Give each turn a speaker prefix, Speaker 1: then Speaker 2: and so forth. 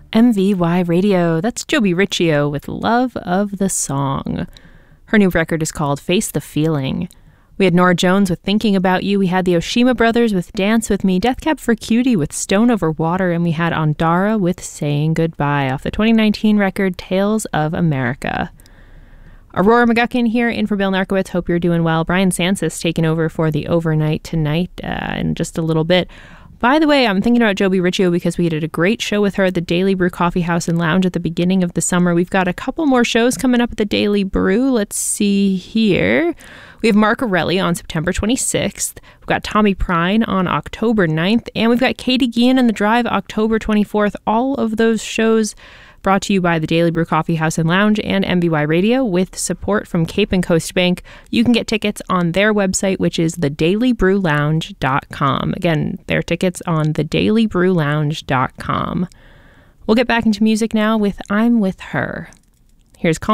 Speaker 1: MVY Radio. That's Joby Riccio with Love of the Song. Her new record is called Face the Feeling. We had Norah Jones with Thinking About You. We had the Oshima Brothers with Dance With Me, Death Cab for Cutie with Stone Over Water, and we had Ondara with Saying Goodbye off the 2019 record Tales of America. Aurora McGuckin here in for Bill Narkowitz. Hope you're doing well. Brian Sansis taking over for the Overnight tonight in just a little bit. By the way, I'm thinking about Joby Riccio because we did a great show with her at the Daily Brew Coffee House and Lounge at the beginning of the summer. We've got a couple more shows coming up at the Daily Brew. Let's see here. We have Mark Arelli on September 26th. We've got Tommy Prine on October 9th. And we've got Katie Guillen and The Drive October 24th. All of those shows brought to you by the Daily Brew Coffee House and Lounge and MBY Radio with support from Cape and Coast Bank. You can get tickets on their website, which is thedailybrewlounge.com. Again, their tickets on thedailybrewlounge.com. We'll get back into music now with I'm With Her. Here's